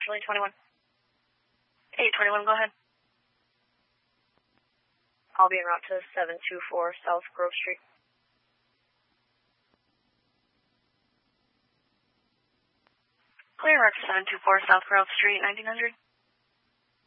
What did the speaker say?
Charlie 21. 821, go ahead. I'll be en route to 724 South Grove Street. Clear en route to 724 South Grove Street, 1900.